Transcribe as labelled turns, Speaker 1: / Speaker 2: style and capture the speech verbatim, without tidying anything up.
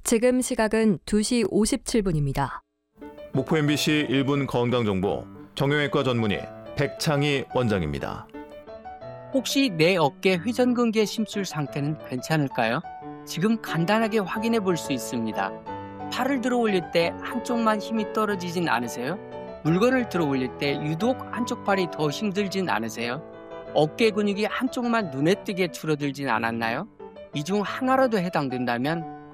Speaker 1: 지금 시각은 두 시 오십칠 분입니다.
Speaker 2: 목포 엠비씨 일 분 건강정보 정형외과 전문의 백창희 원장입니다.
Speaker 3: 혹시 내 어깨 회전근개 심술 상태는 괜찮을까요? 지금 간단하게 확인해 볼 수 있습니다. 팔을 들어 올릴 때 한쪽만 힘이 떨어지진 않으세요? 물건을 들어 올릴 때 유독 한쪽 팔이 더 힘들진 않으세요? 어깨 근육이 한쪽만 눈에 띄게 줄어들진 않았나요? 이 중 하나라도 해당된다면